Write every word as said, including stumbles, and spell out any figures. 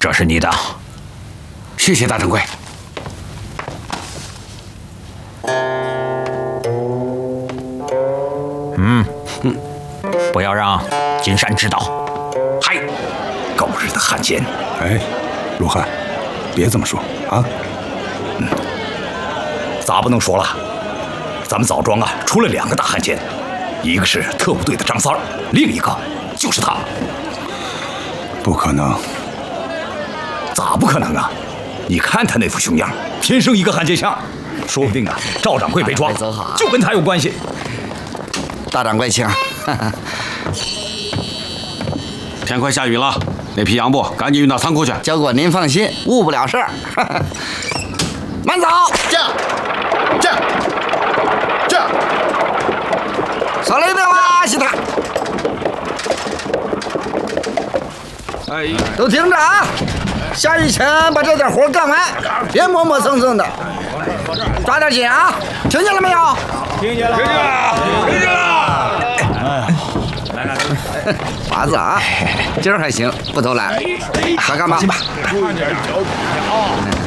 这是你的， 谢谢大掌柜。 嗯嗯，不要让金山知道。 嗨，狗日的汉奸！ 哎，罗汉，别这么说啊。 嗯，咋不能说了？咱们枣庄啊，出了两个大汉奸，一个是特务队的张三儿，另一个就是他。 不可能。 咋不可能啊？你看他那副熊样，天生一个汉奸相，说不定啊，赵掌柜被抓就跟他有关系。 大掌柜请。 天快下雨了，那批洋布赶紧运到仓库去。 交给您放心，误不了事儿。慢走， 这这这， 手里的哇西他。 哎， 都听着啊！下雨前把这点活干完，别磨磨蹭蹭的，抓点紧啊！听见了没有？ 听见了，听见了，听见了！ 来来来，华子啊，今儿还行，不偷懒，快干吧。 注意点脚底下啊！